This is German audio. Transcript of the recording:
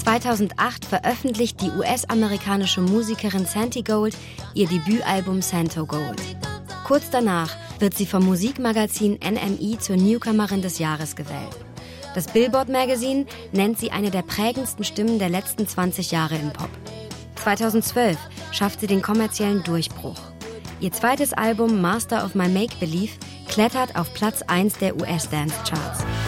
2008 veröffentlicht die US-amerikanische Musikerin Santi Gold ihr Debütalbum Santo Gold. Kurz danach wird sie vom Musikmagazin NME zur Newcomerin des Jahres gewählt. Das Billboard Magazine nennt sie eine der prägendsten Stimmen der letzten 20 Jahre im Pop. 2012 schafft sie den kommerziellen Durchbruch. Ihr zweites Album Master of My Make-Believe klettert auf Platz 1 der US-Dance-Charts.